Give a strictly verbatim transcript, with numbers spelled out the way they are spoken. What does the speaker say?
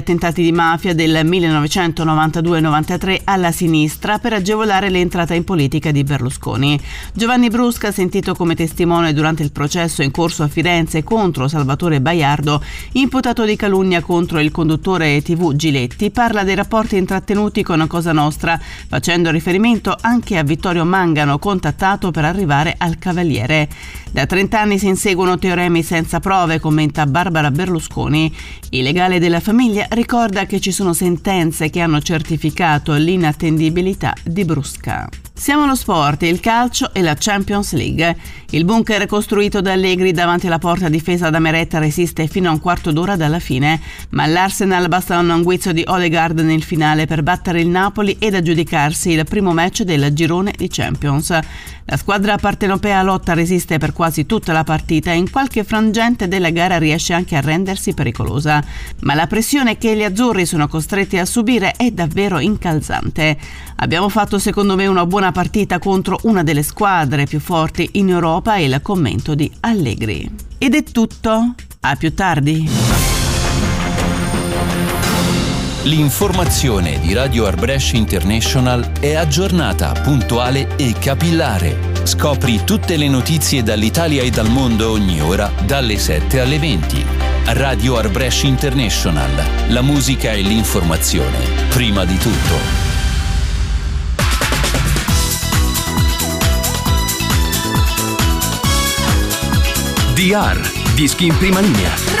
attentati di mafia del millenovecentonovantadue novantatré alla sinistra per agevolare l'entrata in politica di Berlusconi. Giovanni Brusca, sentito come testimone durante il processo in corso a Firenze contro Salvatore Baiardo, imputato di calunnia contro il conduttore tivù Giletti, parla dei rapporti intrattenuti con Cosa Nostra, facendo riferimento anche a Vittorio Mangano, contattato per arrivare al Cavaliere. Da trent'anni si inseguono teoremi senza prove, commenta Barbara Berlusconi. Il legale della famiglia ricorda che ci sono sentenze che hanno certificato l'inattendibilità di Brusca. Siamo allo sport, il calcio e la Champions League. Il bunker costruito da Allegri davanti alla porta difesa da Meretta resiste fino a un quarto d'ora dalla fine, ma all'Arsenal basta un guizzo di Odegaard nel finale per battere il Napoli ed aggiudicarsi il primo match del girone di Champions. La squadra partenopea lotta resiste per quasi tutta la partita e in qualche frangente della gara riesce anche a rendersi pericolosa, ma la pressione che gli azzurri sono costretti a subire è davvero incalzante. Abbiamo fatto secondo me una buona partita contro una delle squadre più forti in Europa, e il commento di Allegri. Ed è tutto, a più tardi. L'informazione di Radio Arbresh International è aggiornata, puntuale e capillare. Scopri tutte le notizie dall'Italia e dal mondo ogni ora, dalle sette alle venti. Radio Arbresh International. La musica e l'informazione, prima di tutto. D R, dischi in prima linea.